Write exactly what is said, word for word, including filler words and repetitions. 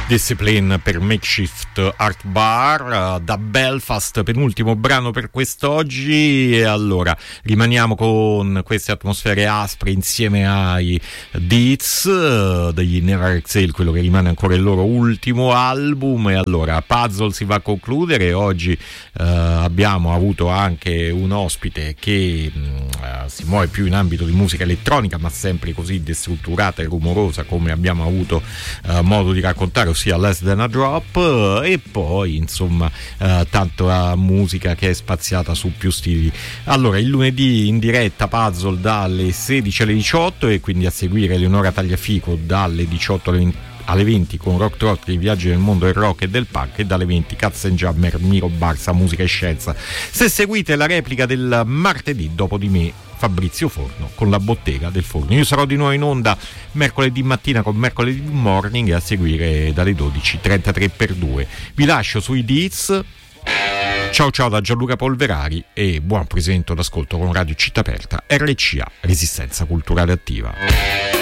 Discipline per Makeshift Art Bar, uh, da Belfast, penultimo brano per quest'oggi. E allora rimaniamo con queste atmosfere aspre insieme ai Deeds uh, degli Never Exhale, quello che rimane ancora il loro ultimo album. E allora Puzzle si va a concludere. Oggi uh, abbiamo avuto anche un ospite che uh, si muove più in ambito di musica elettronica, ma sempre così destrutturata e rumorosa come abbiamo avuto uh, modo di raccontare, ossia Less Than a Drop. E poi insomma uh, tanta musica che è spaziata su più stili. Allora il lunedì in diretta Puzzle dalle sedici alle diciotto, e quindi a seguire Eleonora Tagliafico dalle diciotto alle venti alle venti con Rock Trot, i viaggi nel mondo del rock e del punk, e dalle venti Cats and Jammer, Miro Barsa, musica e scienza. Se seguite la replica del martedì, dopo di me Fabrizio Forno con la bottega del forno. Io sarò di nuovo in onda mercoledì mattina con Mercoledì Morning, e a seguire dalle dodici trentatré per due. Vi lascio sui Deeds. Ciao ciao da Gianluca Polverari e buon presento d'ascolto con Radio Città Aperta, R C A, Resistenza Culturale Attiva.